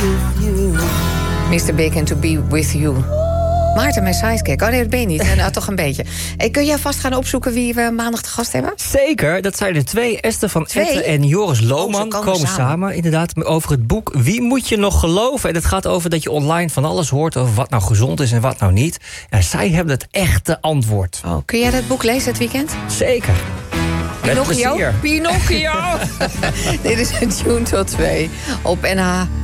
Mr. Big and To Be With You. Maarten, mijn sidekick. Oh nee, dat ben je niet. Nou, toch een beetje. Kun jij vast gaan opzoeken wie we maandag te gast hebben? Zeker, dat zijn er 2. Esther van Etten en Joris Lohman komen samen. Inderdaad, over het boek Wie moet je nog geloven? En het gaat over dat je online van alles hoort over wat nou gezond is en wat nou niet. Ja, zij hebben het echte antwoord. Oh, kun jij dat boek lezen het weekend? Zeker. Pinocchio? Dit is een Tune tot 2 op NH